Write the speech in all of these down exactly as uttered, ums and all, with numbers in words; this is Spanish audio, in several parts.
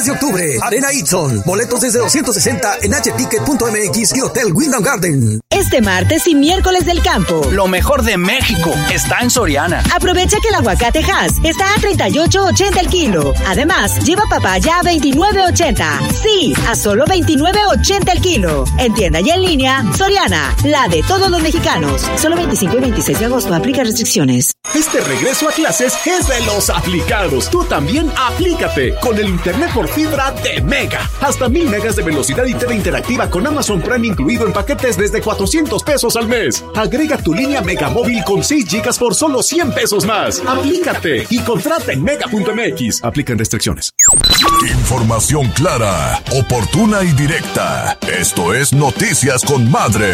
de octubre, Arena Itson. Boletos desde doscientos sesenta en h ticket punto m x y Hotel Wyndham Garden. Este martes y miércoles del campo. Lo mejor de México está en Soriana. Aprovecha que el aguacate Hass está a treinta y ocho ochenta el kilo. Además, lleva papaya a veintinueve ochenta. Sí, a solo veintinueve ochenta el kilo. En tienda y en línea, Soriana, la de todos los mexicanos. Solo veinticinco y veintiséis de agosto, aplica restricciones. Este regreso a clases es de los aplicados. Tú también aplícate con el internet por fibra de Mega. Hasta mil megas de velocidad y T V interactiva con Amazon Prime incluido en paquetes desde cuatrocientos pesos al mes. Agrega tu línea Mega Móvil con seis gigas por solo cien pesos más. Aplícate y contrata en mega punto m x. Aplican restricciones. Información clara, oportuna y directa. Esto es Noticias con Madre.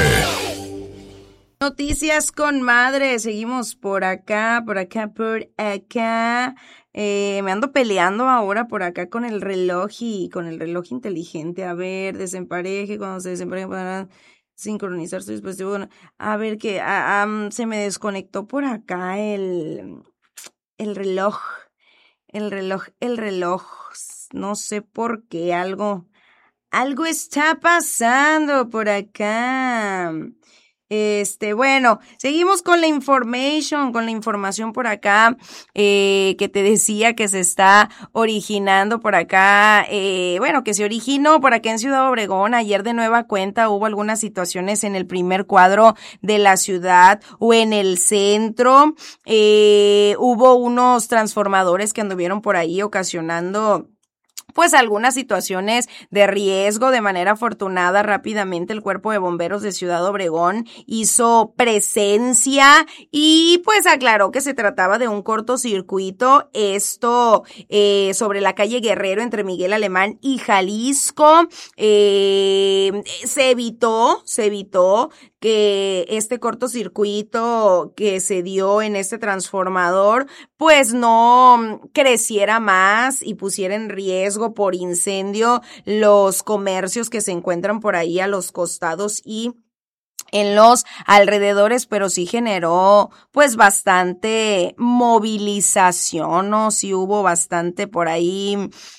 Noticias con Madre. Seguimos por acá, por acá, por acá. Eh, me ando peleando ahora por acá con el reloj y con el reloj inteligente. A ver, desempareje, cuando se desempareje podrán sincronizar su dispositivo. Bueno, a ver que ah, um, se me desconectó por acá el, el reloj. El reloj, el reloj. No sé por qué, algo, algo está pasando por acá. Este, bueno, seguimos con la information, con la información por acá, eh, que te decía que se está originando por acá, eh, bueno, que se originó por acá en Ciudad Obregón. Ayer de nueva cuenta hubo algunas situaciones en el primer cuadro de la ciudad o en el centro, eh, hubo unos transformadores que anduvieron por ahí ocasionando pues algunas situaciones de riesgo. De manera afortunada, rápidamente el Cuerpo de Bomberos de Ciudad Obregón hizo presencia y pues aclaró que se trataba de un cortocircuito, esto eh, sobre la calle Guerrero entre Miguel Alemán y Jalisco. Eh, se evitó, se evitó que este cortocircuito que se dio en este transformador pues no creciera más y pusiera en riesgo por incendio los comercios que se encuentran por ahí a los costados y en los alrededores, pero sí generó pues bastante movilización, ¿no? Sí hubo bastante por ahí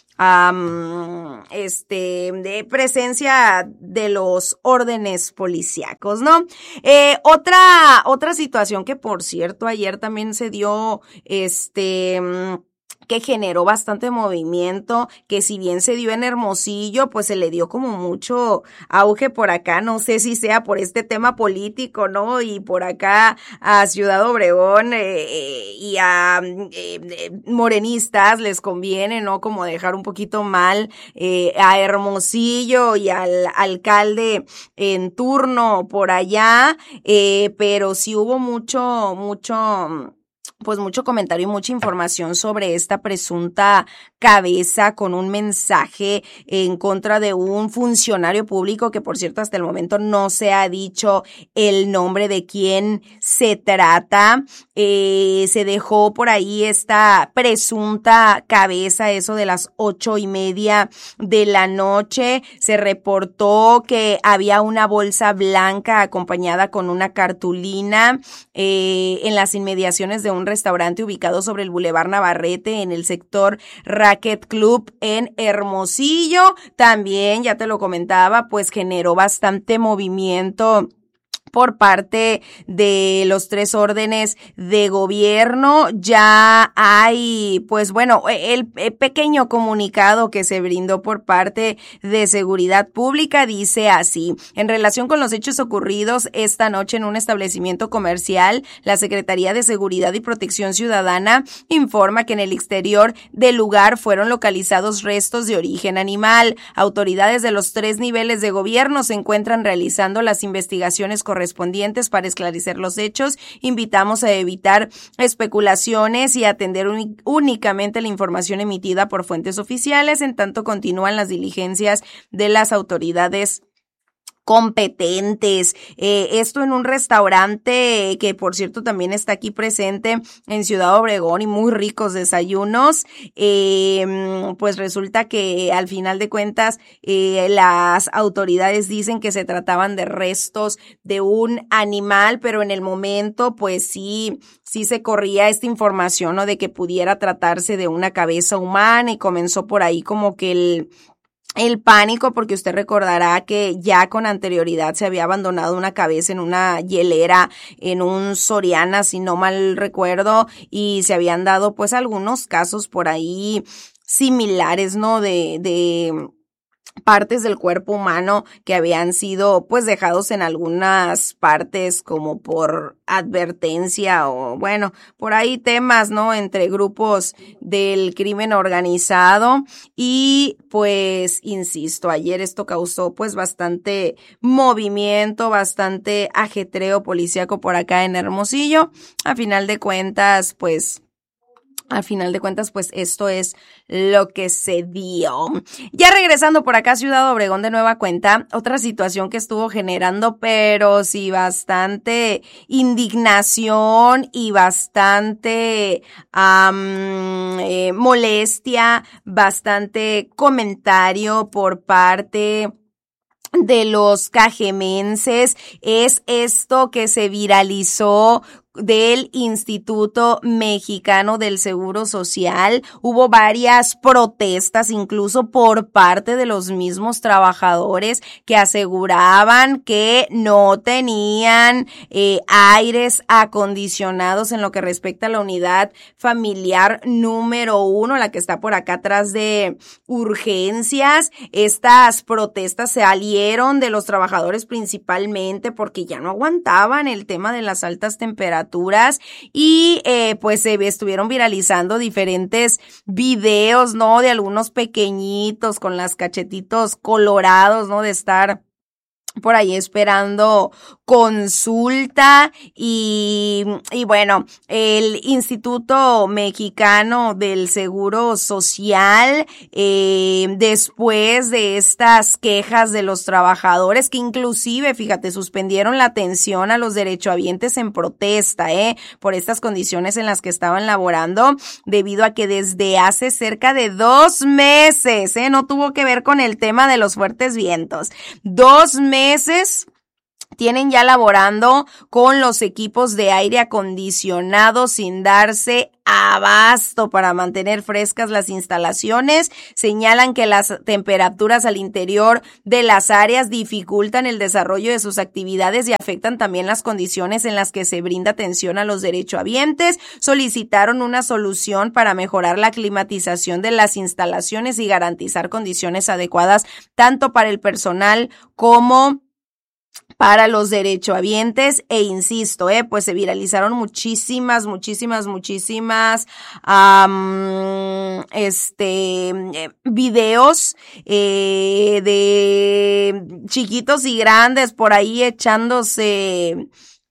Um, este, de presencia de los órdenes policíacos, ¿no? Eh, otra, otra situación que, por cierto, ayer también se dio, este, que generó bastante movimiento, que si bien se dio en Hermosillo, pues se le dio como mucho auge por acá, no sé si sea por este tema político, ¿no? Y por acá a Ciudad Obregón eh, y a eh, morenistas les conviene, ¿no? Como dejar un poquito mal eh, a Hermosillo y al alcalde en turno por allá, eh, pero sí hubo mucho, mucho... pues mucho comentario y mucha información sobre esta presunta cabeza con un mensaje en contra de un funcionario público que, por cierto, hasta el momento no se ha dicho el nombre de quién se trata. Eh, se dejó por ahí esta presunta cabeza, eso de las ocho y media de la noche. Se reportó que había una bolsa blanca acompañada con una cartulina eh, en las inmediaciones de un restaurante ubicado sobre el Boulevard Navarrete en el sector Racket Club en Hermosillo. También, ya te lo comentaba, pues generó bastante movimiento por parte de los tres órdenes de gobierno. Ya hay, pues bueno, el pequeño comunicado que se brindó por parte de Seguridad Pública dice así: en relación con los hechos ocurridos esta noche en un establecimiento comercial, la Secretaría de Seguridad y Protección Ciudadana informa que en el exterior del lugar fueron localizados restos de origen animal. Autoridades de los tres niveles de gobierno se encuentran realizando las investigaciones correspondientes correspondientes para esclarecer los hechos. Invitamos a evitar especulaciones y atender un, únicamente la información emitida por fuentes oficiales, en tanto continúan las diligencias de las autoridades competentes, eh, esto en un restaurante que por cierto también está aquí presente en Ciudad Obregón y muy ricos desayunos, eh, pues resulta que al final de cuentas eh, las autoridades dicen que se trataban de restos de un animal, pero en el momento pues sí, sí se corría esta información, ¿no? De que pudiera tratarse de una cabeza humana y comenzó por ahí como que el El pánico, porque usted recordará que ya con anterioridad se había abandonado una cabeza en una hielera, en un Soriana, si no mal recuerdo, y se habían dado pues algunos casos por ahí similares, ¿no? De, de partes del cuerpo humano que habían sido pues dejados en algunas partes como por advertencia o bueno, por ahí temas, ¿no? Entre grupos del crimen organizado y pues insisto, ayer esto causó pues bastante movimiento, bastante ajetreo policíaco por acá en Hermosillo. A final de cuentas, pues Al final de cuentas, pues esto es lo que se dio. Ya regresando por acá a Ciudad Obregón de nueva cuenta, otra situación que estuvo generando, pero sí bastante indignación y bastante um, eh, molestia, bastante comentario por parte de los cajemenses, es esto que se viralizó del Instituto Mexicano del Seguro Social. Hubo varias protestas, incluso por parte de los mismos trabajadores que aseguraban que no tenían eh, aires acondicionados en lo que respecta a la unidad familiar número uno, la que está por acá atrás de urgencias. Estas protestas se salieron de los trabajadores principalmente porque ya no aguantaban el tema de las altas temperaturas y eh, pues se estuvieron viralizando diferentes videos, ¿no? De algunos pequeñitos con las cachetitos colorados, ¿no? De estar por ahí esperando consulta y, y bueno, el Instituto Mexicano del Seguro Social, eh, después de estas quejas de los trabajadores que inclusive, fíjate, suspendieron la atención a los derechohabientes en protesta, eh, por estas condiciones en las que estaban laborando, debido a que desde hace cerca de dos meses, eh, no tuvo que ver con el tema de los fuertes vientos, dos meses tienen ya laborando con los equipos de aire acondicionado sin darse abasto para mantener frescas las instalaciones. Señalan que las temperaturas al interior de las áreas dificultan el desarrollo de sus actividades y afectan también las condiciones en las que se brinda atención a los derechohabientes. Solicitaron una solución para mejorar la climatización de las instalaciones y garantizar condiciones adecuadas tanto para el personal como para los derechohabientes e insisto, eh, pues se viralizaron muchísimas, muchísimas, muchísimas, um, este, eh, videos, eh, de chiquitos y grandes por ahí echándose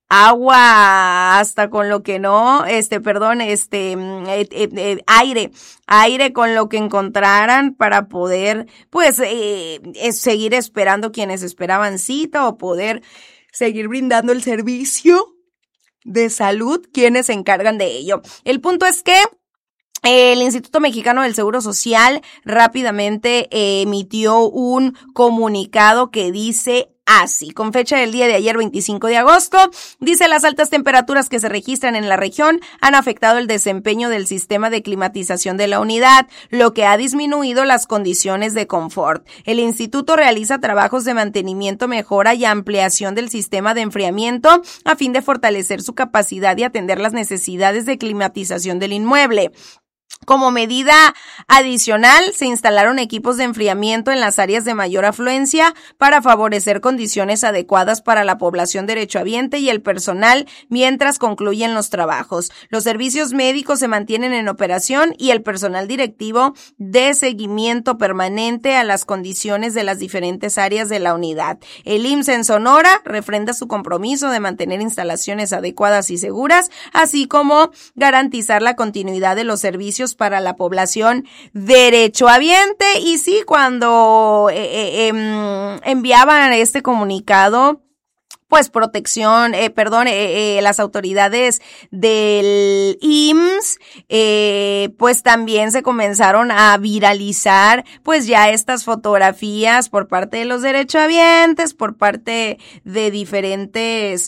agua hasta con lo que no, este, perdón, este, eh, eh, eh, aire, aire con lo que encontraran para poder, pues, eh, es seguir esperando quienes esperaban cita o poder seguir brindando el servicio de salud quienes se encargan de ello. El punto es que el Instituto Mexicano del Seguro Social rápidamente eh, emitió un comunicado que dice así, con fecha del día de ayer, veinticinco de agosto, dice: las altas temperaturas que se registran en la región han afectado el desempeño del sistema de climatización de la unidad, lo que ha disminuido las condiciones de confort. El instituto realiza trabajos de mantenimiento, mejora y ampliación del sistema de enfriamiento a fin de fortalecer su capacidad y atender las necesidades de climatización del inmueble. Como medida adicional, se instalaron equipos de enfriamiento en las áreas de mayor afluencia para favorecer condiciones adecuadas para la población derechohabiente y el personal mientras concluyen los trabajos. Los servicios médicos se mantienen en operación y el personal directivo de seguimiento permanente a las condiciones de las diferentes áreas de la unidad. El I M S S en Sonora refrenda su compromiso de mantener instalaciones adecuadas y seguras, así como garantizar la continuidad de los servicios servicios para la población derechohabiente. Y sí, cuando eh, eh, eh, enviaban este comunicado, pues protección, eh, perdón, eh, eh, las autoridades del I M S S, eh, pues también se comenzaron a viralizar, pues ya estas fotografías por parte de los derechohabientes, por parte de diferentes,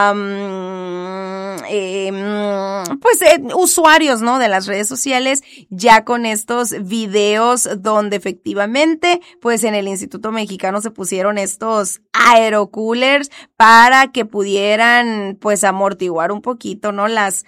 um, eh, pues eh, usuarios, ¿no? De las redes sociales, ya con estos videos donde efectivamente, pues en el Instituto Mexicano se pusieron estos aerocoolers para que pudieran pues amortiguar un poquito, ¿no? Las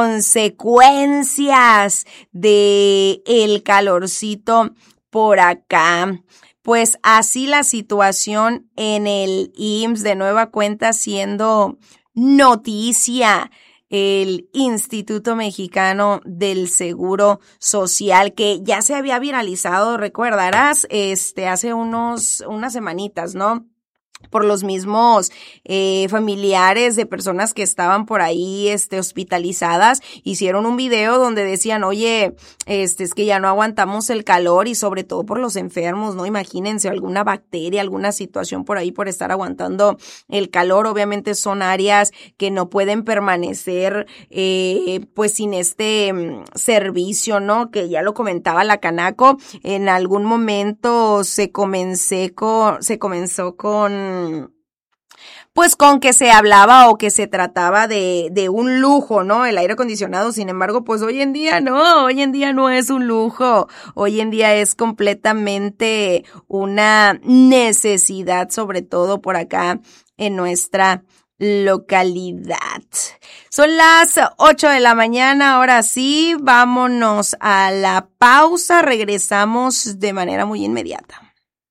consecuencias de el calorcito por acá. Pues así la situación en el I M S S, de nueva cuenta siendo noticia el Instituto Mexicano del Seguro Social, que ya se había viralizado, recordarás, este, hace unos, unas semanitas, ¿no? Por los mismos eh, familiares de personas que estaban por ahí este hospitalizadas, hicieron un video donde decían, oye, este es que ya no aguantamos el calor, y sobre todo por los enfermos, ¿no? Imagínense alguna bacteria, alguna situación por ahí por estar aguantando el calor. Obviamente son áreas que no pueden permanecer eh, pues sin este um, servicio, ¿no? Que ya lo comentaba la Canaco, en algún momento se comencé con, se comenzó con pues con que se hablaba o que se trataba de, de un lujo, ¿no? El aire acondicionado. Sin embargo, pues hoy en día no, hoy en día no es un lujo, hoy en día es completamente una necesidad, sobre todo por acá en nuestra localidad. Son las ocho de la mañana, ahora sí, vámonos a la pausa, regresamos de manera muy inmediata.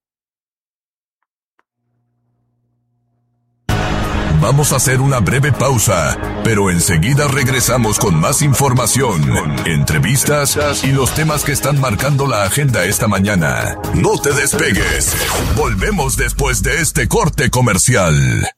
Vamos a hacer una breve pausa, pero enseguida regresamos con más información, entrevistas y los temas que están marcando la agenda esta mañana. No te despegues. Volvemos después de este corte comercial.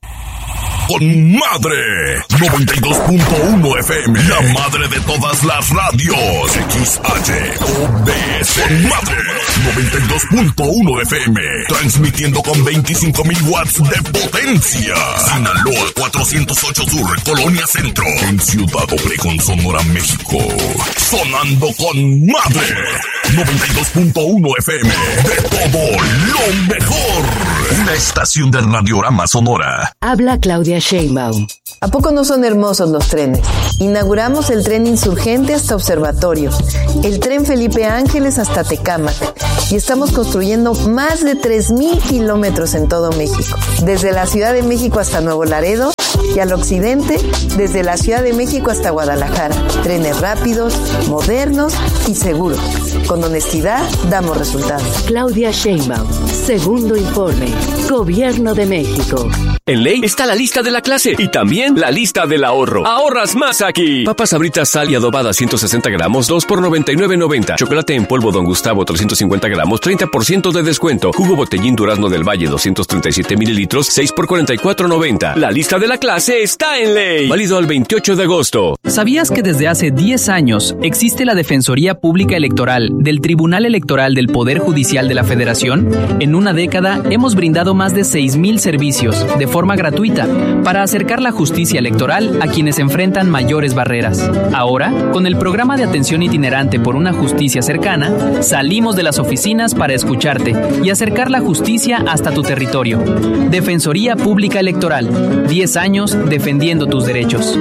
Con Madre noventa y dos punto uno F M, la madre de todas las radios. X H O B S. Con Madre noventa y dos punto uno F M, transmitiendo con veinticinco mil watts de potencia. Sinaloa cuatrocientos ocho Sur, Colonia Centro, en Ciudad Obregón, Sonora, México. Sonando con Madre noventa y dos punto uno F M, de todo lo mejor. Una estación de Radiorama Sonora. Habla Claudia Sheinbaum. ¿A poco no son hermosos los trenes? Inauguramos el tren Insurgente hasta Observatorio, el tren Felipe Ángeles hasta Tecámac, y estamos construyendo más de tres mil kilómetros en todo México, desde la Ciudad de México hasta Nuevo Laredo, y al occidente, desde la Ciudad de México hasta Guadalajara. Trenes rápidos, modernos y seguros. Con honestidad damos resultados. Claudia Sheinbaum. Segundo informe. Gobierno de México. En Ley está la lista de la clase y también la lista del ahorro. Ahorras más aquí. Papas Sabritas sal y adobada ciento sesenta gramos, dos por noventa y nueve noventa. Chocolate en polvo Don Gustavo trescientos cincuenta gramos, treinta por ciento de descuento. Jugo Botellín Durazno del Valle doscientos treinta y siete mililitros, seis por cuarenta y cuatro noventa. La lista de la clase está en Ley. Válido al veintiocho de agosto. ¿Sabías que desde hace diez años existe la Defensoría Pública Electoral del Tribunal Electoral del Poder Judicial de la Federación? En una década hemos brindado más de seis mil servicios de forma gratuita para acercar la justicia electoral a quienes enfrentan mayores barreras. Ahora, con el programa de atención itinerante por una justicia cercana, salimos de las oficinas para escucharte y acercar la justicia hasta tu territorio. Defensoría Pública Electoral. diez años defendiendo tus derechos.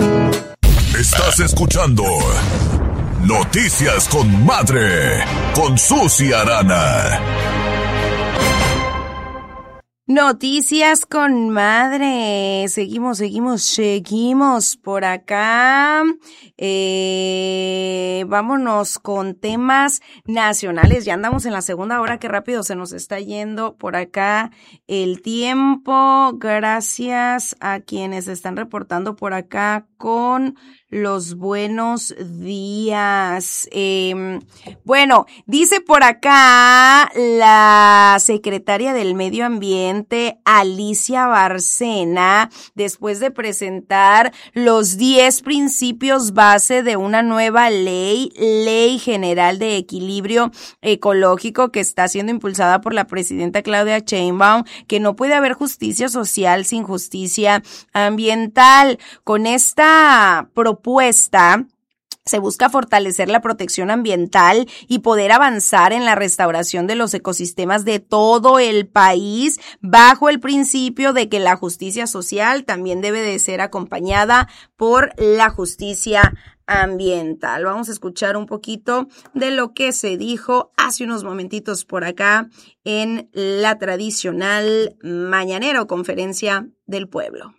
Estás escuchando Noticias con Madre, con Susi Arana. Noticias con Madre. Seguimos, seguimos, seguimos por acá. Eh, vámonos con temas nacionales. Ya andamos en la segunda hora. Qué rápido se nos está yendo por acá el tiempo. Gracias a quienes están reportando por acá con los buenos días. Eh, bueno, dice por acá la secretaria del Medio Ambiente, Alicia Bárcena, después de presentar los diez principios base de una nueva ley, Ley General de Equilibrio Ecológico, que está siendo impulsada por la presidenta Claudia Sheinbaum, que no puede haber justicia social sin justicia ambiental. Con esta propuesta propuesta se busca fortalecer la protección ambiental y poder avanzar en la restauración de los ecosistemas de todo el país, bajo el principio de que la justicia social también debe de ser acompañada por la justicia ambiental. Vamos a escuchar un poquito de lo que se dijo hace unos momentitos por acá en la tradicional mañanera o conferencia del pueblo.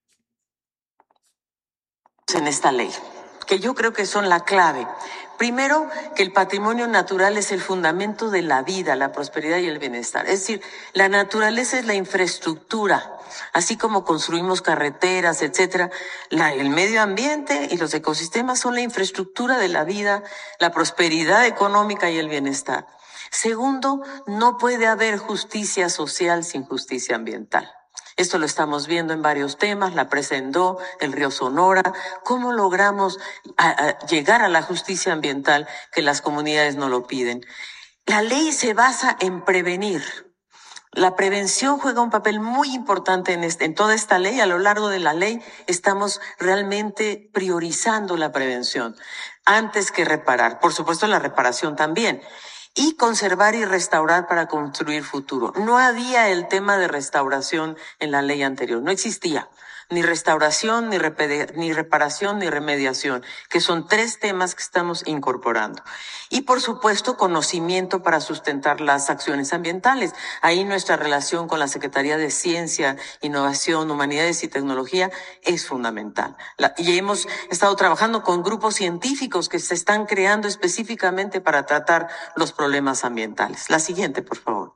En esta ley, que yo creo que son la clave. Primero, que el patrimonio natural es el fundamento de la vida, la prosperidad y el bienestar. Es decir, la naturaleza es la infraestructura, así como construimos carreteras, etcétera. La, el medio ambiente y los ecosistemas son la infraestructura de la vida, la prosperidad económica y el bienestar. Segundo, no puede haber justicia social sin justicia ambiental. Esto lo estamos viendo en varios temas, la presa Endó, el río Sonora, cómo logramos a, a llegar a la justicia ambiental que las comunidades no lo piden. La ley se basa en prevenir. La prevención juega un papel muy importante en, este, en toda esta ley. A lo largo de la ley estamos realmente priorizando la prevención antes que reparar. Por supuesto, la reparación también. Y conservar y restaurar para construir futuro. No había el tema de restauración en la ley anterior, no existía. Ni restauración, ni, repede, ni reparación, ni remediación, que son tres temas que estamos incorporando. Y por supuesto, conocimiento para sustentar las acciones ambientales. Ahí nuestra relación con la Secretaría de Ciencia, Innovación, Humanidades y Tecnología es fundamental. La, y hemos estado trabajando con grupos científicos que se están creando específicamente para tratar los problemas ambientales. La siguiente, por favor.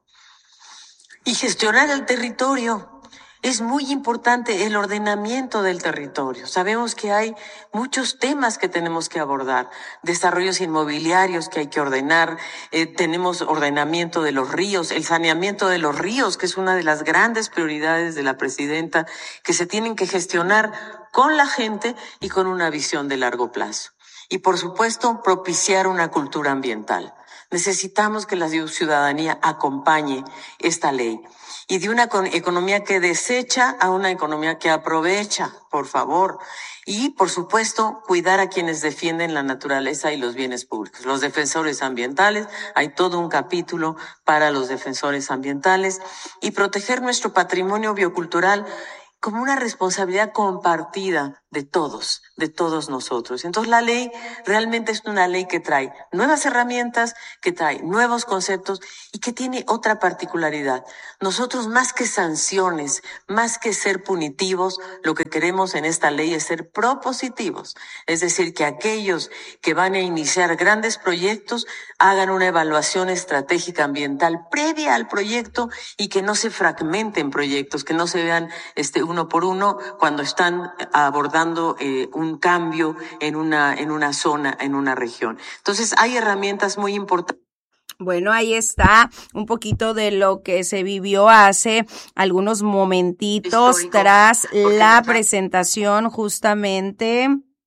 Y gestionar el territorio. Es muy importante el ordenamiento del territorio. Sabemos que hay muchos temas que tenemos que abordar. Desarrollos inmobiliarios que hay que ordenar. Eh, tenemos ordenamiento de los ríos, el saneamiento de los ríos, que es una de las grandes prioridades de la presidenta, que se tienen que gestionar con la gente y con una visión de largo plazo. Y por supuesto, propiciar una cultura ambiental. Necesitamos que la ciudadanía acompañe esta ley. Y de una economía que desecha a una economía que aprovecha, por favor. Y, por supuesto, cuidar a quienes defienden la naturaleza y los bienes públicos. Los defensores ambientales, hay todo un capítulo para los defensores ambientales. Y proteger nuestro patrimonio biocultural como una responsabilidad compartida de todos, de todos nosotros. Entonces la ley realmente es una ley que trae nuevas herramientas, que trae nuevos conceptos y que tiene otra particularidad. Nosotros, más que sanciones, más que ser punitivos, lo que queremos en esta ley es ser propositivos. Es decir, que aquellos que van a iniciar grandes proyectos hagan una evaluación estratégica ambiental previa al proyecto y que no se fragmenten proyectos, que no se vean este uno por uno cuando están abordando eh, un cambio en una en una zona, en una región. Entonces, hay herramientas muy importantes. Bueno, ahí está un poquito de lo que se vivió hace algunos momentitos histórico, tras la presentación justamente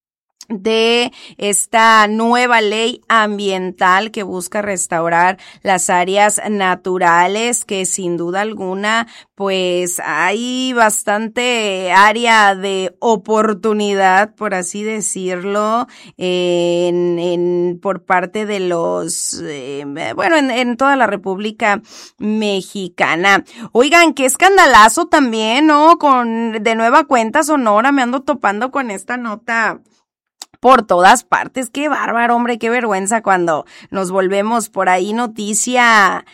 de esta nueva ley ambiental que busca restaurar las áreas naturales, que sin duda alguna pues hay bastante área de oportunidad, por así decirlo, en, en por parte de los eh, bueno en, en toda la República Mexicana. Oigan, qué escandalazo también, ¿no? Con de nueva cuenta Sonora me ando topando con esta nota por todas partes. Qué bárbaro, hombre, qué vergüenza cuando nos volvemos por ahí noticia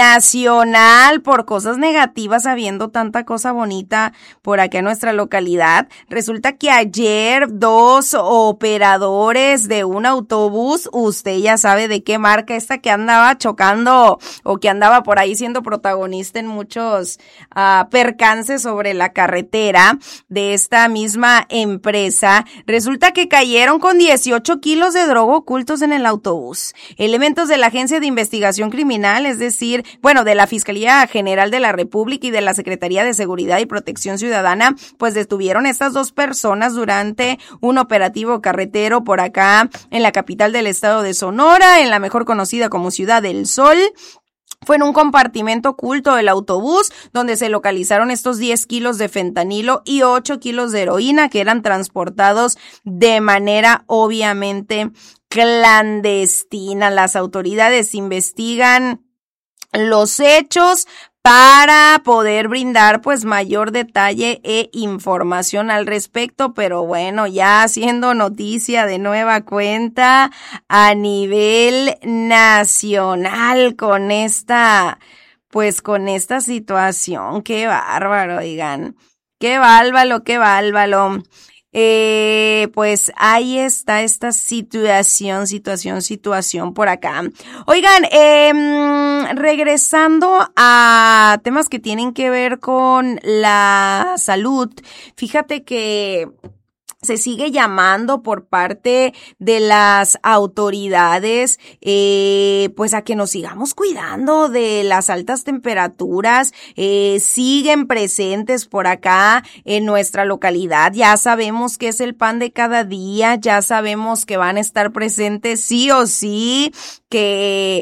nacional por cosas negativas, habiendo tanta cosa bonita por acá en nuestra localidad. Resulta que ayer dos operadores de un autobús, usted ya sabe de qué marca, esta que andaba chocando o que andaba por ahí siendo protagonista en muchos uh, percances sobre la carretera de esta misma empresa, resulta que cayeron con dieciocho kilos de droga ocultos en el autobús. Elementos de la Agencia de Investigación Criminal, es decir, bueno, de la Fiscalía General de la República y de la Secretaría de Seguridad y Protección Ciudadana, pues detuvieron a estas dos personas durante un operativo carretero por acá en la capital del estado de Sonora, en la mejor conocida como Ciudad del Sol. Fue en un compartimento oculto del autobús donde se localizaron estos diez kilos de fentanilo y ocho kilos de heroína que eran transportados de manera obviamente clandestina. Las autoridades investigan los hechos para poder brindar pues mayor detalle e información al respecto, pero bueno, ya haciendo noticia de nueva cuenta a nivel nacional con esta, pues con esta situación. Qué bárbaro, oigan, qué bárbaro, qué bárbaro. Eh, pues ahí está esta situación, situación, situación por acá. Oigan, eh, regresando a temas que tienen que ver con la salud, fíjate que se sigue llamando por parte de las autoridades, eh, pues a que nos sigamos cuidando de las altas temperaturas, eh, siguen presentes por acá en nuestra localidad. Ya sabemos que es el pan de cada día, ya sabemos que van a estar presentes sí o sí, que,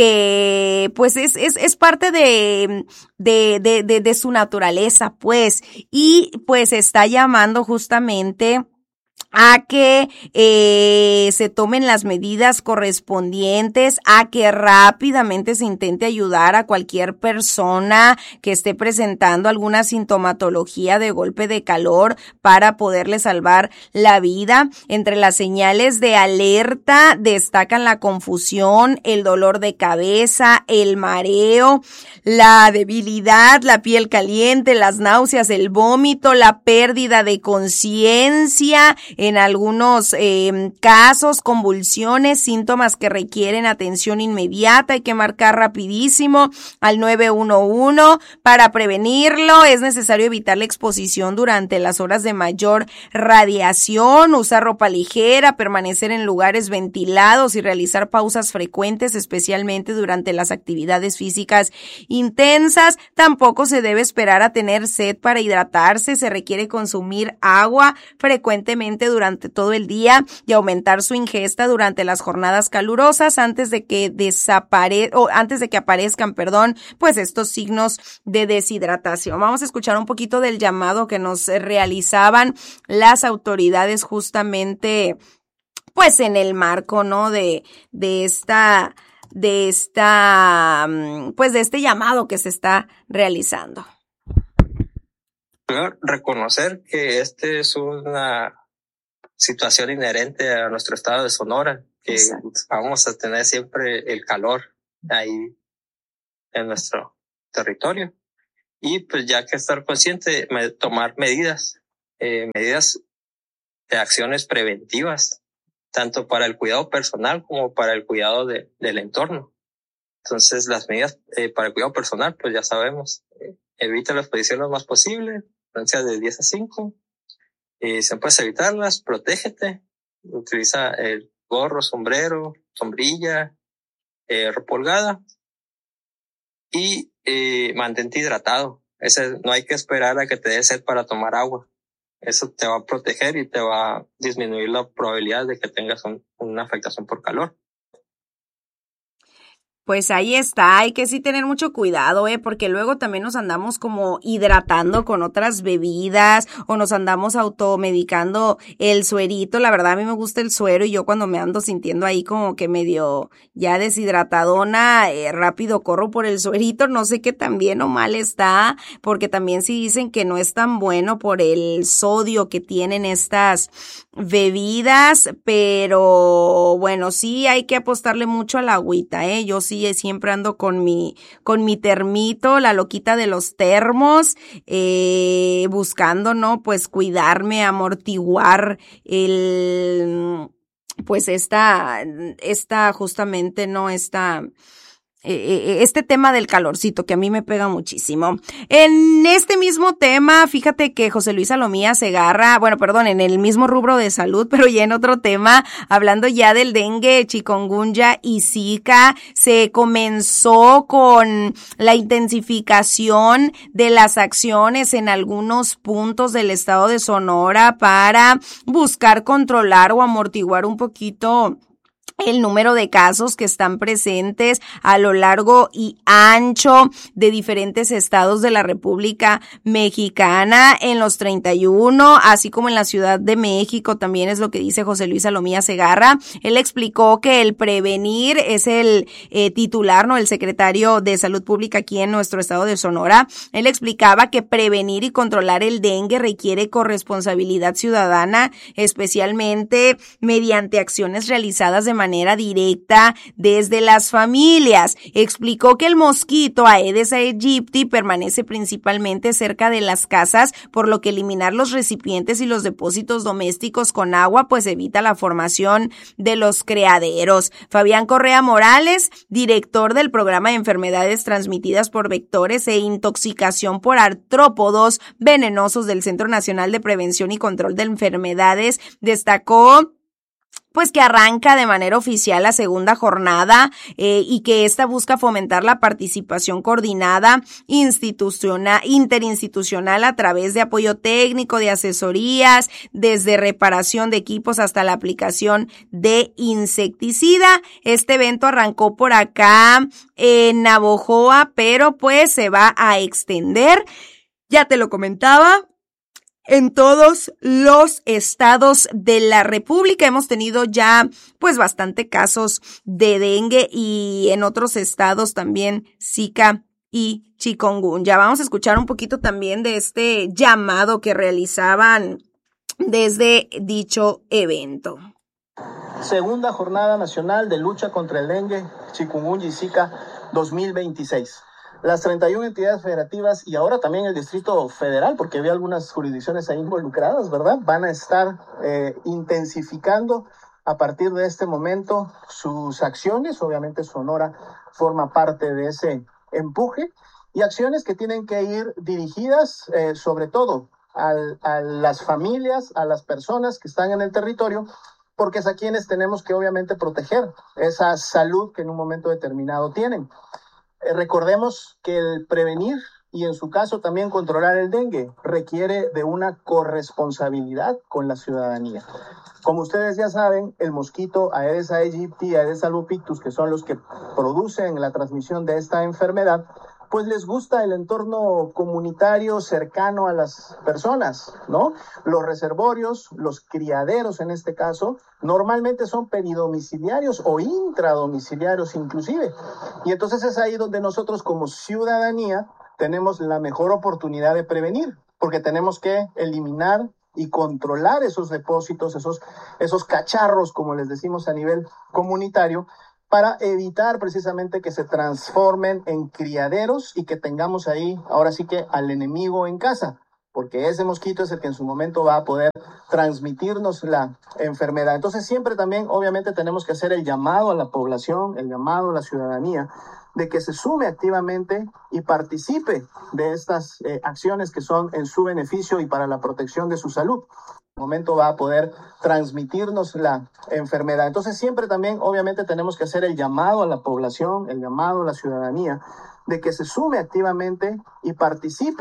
que, pues es, es, es parte de, de, de, de, de su naturaleza, pues, y pues está llamando justamente a que eh, se tomen las medidas correspondientes, a que rápidamente se intente ayudar a cualquier persona que esté presentando alguna sintomatología de golpe de calor para poderle salvar la vida. Entre las señales de alerta destacan la confusión, el dolor de cabeza, el mareo, la debilidad, la piel caliente, las náuseas, el vómito, la pérdida de conciencia, en algunos eh, casos, convulsiones, síntomas que requieren atención inmediata. Hay que marcar rapidísimo al nueve uno uno. Para prevenirlo, es necesario evitar la exposición durante las horas de mayor radiación, usar ropa ligera, permanecer en lugares ventilados y realizar pausas frecuentes, especialmente durante las actividades físicas intensas. Tampoco se debe esperar a tener sed para hidratarse. Se requiere consumir agua frecuentemente durante todo el día y aumentar su ingesta durante las jornadas calurosas antes de que desapare o antes de que aparezcan, perdón, pues estos signos de deshidratación. Vamos a escuchar un poquito del llamado que nos realizaban las autoridades justamente, pues en el marco, ¿no? De, de esta, de esta, pues de este llamado que se está realizando. Reconocer que este es una situación inherente a nuestro estado de Sonora, que Exacto. vamos a tener siempre el calor ahí en nuestro territorio. Y pues ya que estar consciente, me, tomar medidas, eh, medidas de acciones preventivas, tanto para el cuidado personal como para el cuidado de, del entorno. Entonces las medidas eh, para el cuidado personal, pues ya sabemos, eh, evita la exposición lo más posible, distancia de diez a cinco. Y si puedes evitarlas, protégete, utiliza el gorro, sombrero, sombrilla, eh, ropa holgada y eh, mantente hidratado. Ese, no hay que esperar a que te dé sed para tomar agua. Eso te va a proteger y te va a disminuir la probabilidad de que tengas un, una afectación por calor. Pues ahí está, hay que sí tener mucho cuidado, ¿eh? Porque luego también nos andamos como hidratando con otras bebidas o nos andamos automedicando el suerito. La verdad a mí me gusta el suero y yo cuando me ando sintiendo ahí como que medio ya deshidratadona, eh, rápido corro por el suerito. No sé qué tan bien o mal está, porque también sí dicen que no es tan bueno por el sodio que tienen estas bebidas, pero bueno, sí hay que apostarle mucho a la agüita, ¿eh? Yo sí siempre ando con mi, con mi termito, la loquita de los termos, eh, buscando, ¿no? Pues cuidarme, amortiguar el, pues esta, esta justamente, ¿no? Esta, este tema del calorcito que a mí me pega muchísimo. En este mismo tema, fíjate que José Luis Salomía Segarra, bueno, perdón, en el mismo rubro de salud, pero ya en otro tema, hablando ya del dengue, chikungunya y zika, se comenzó con la intensificación de las acciones en algunos puntos del estado de Sonora para buscar controlar o amortiguar un poquito el número de casos que están presentes a lo largo y ancho de diferentes estados de la República Mexicana, en los treinta y uno, así como en la Ciudad de México, también es lo que dice José Luis Salomía Segarra. Él explicó que el prevenir es el eh, titular, ¿no? El secretario de Salud Pública aquí en nuestro estado de Sonora. Él explicaba que prevenir y controlar el dengue requiere corresponsabilidad ciudadana, especialmente mediante acciones realizadas de manera manera directa desde las familias. Explicó que el mosquito Aedes aegypti permanece principalmente cerca de las casas, por lo que eliminar los recipientes y los depósitos domésticos con agua pues evita la formación de los criaderos. Fabián Correa Morales, director del programa de enfermedades transmitidas por vectores e intoxicación por artrópodos venenosos del Centro Nacional de Prevención y Control de Enfermedades, destacó pues que arranca de manera oficial la segunda jornada eh, y que esta busca fomentar la participación coordinada institucional, interinstitucional a través de apoyo técnico, de asesorías, desde reparación de equipos hasta la aplicación de insecticida. Este evento arrancó por acá en Navojoa, pero pues se va a extender, ya te lo comentaba, en todos los estados de la República. Hemos tenido ya pues bastante casos de dengue y en otros estados también zika y chikungunya. Vamos a escuchar un poquito también de este llamado que realizaban desde dicho evento. Segunda Jornada Nacional de Lucha contra el Dengue, Chikungunya y Zika dos mil veintiséis. Las treinta y una entidades federativas y ahora también el Distrito Federal, porque había algunas jurisdicciones ahí involucradas, ¿verdad? Van a estar eh, intensificando a partir de este momento sus acciones. Obviamente Sonora forma parte de ese empuje y acciones que tienen que ir dirigidas eh, sobre todo al, a las familias, a las personas que están en el territorio, porque es a quienes tenemos que obviamente proteger esa salud que en un momento determinado tienen. Eh, recordemos que el prevenir y en su caso también controlar el dengue requiere de una corresponsabilidad con la ciudadanía. Como ustedes ya saben, el mosquito Aedes aegypti y Aedes albopictus, que son los que producen la transmisión de esta enfermedad, pues les gusta el entorno comunitario cercano a las personas, ¿no? Los reservorios, los criaderos en este caso, normalmente son peridomiciliarios o intradomiciliarios inclusive. Y entonces es ahí donde nosotros como ciudadanía tenemos la mejor oportunidad de prevenir, porque tenemos que eliminar y controlar esos depósitos, esos, esos cacharros, como les decimos a nivel comunitario, para evitar precisamente que se transformen en criaderos y que tengamos ahí, ahora sí que al enemigo en casa, porque ese mosquito es el que en su momento va a poder transmitirnos la enfermedad. Entonces siempre también, obviamente, tenemos que hacer el llamado a la población, el llamado a la ciudadanía, de que se sume activamente y participe de estas eh, acciones que son en su beneficio y para la protección de su salud. En un momento va a poder transmitirnos la enfermedad. Entonces siempre también, obviamente, tenemos que hacer el llamado a la población, el llamado a la ciudadanía, de que se sume activamente y participe